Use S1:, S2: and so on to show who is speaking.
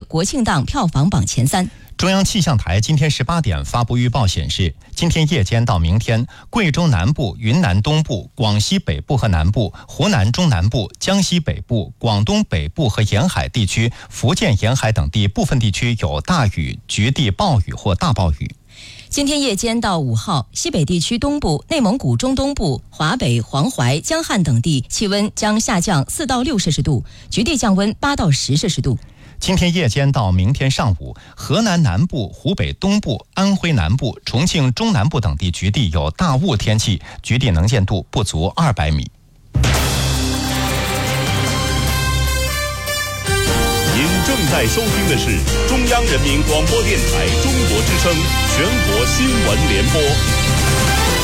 S1: 国庆档票房榜前3。
S2: 中央气象台今天18点发布预报显示，今天夜间到明天，贵州南部、云南东部、广西北部和南部、湖南中南部、江西北部、广东北部和沿海地区、福建沿海等地部分地区有大雨、局地暴雨或大暴雨。
S1: 今天夜间到5号，西北地区东部、内蒙古中东部、华北、黄淮、江汉等地气温将下降4到6摄氏度，局地降温8到10摄氏度。
S2: 今天夜间到明天上午，河南南部、湖北东部、安徽南部、重庆中南部等地局地有大雾天气，局地能见度不足200米。
S3: 您正在收听的是中央人民广播电台中国之声全国新闻联播。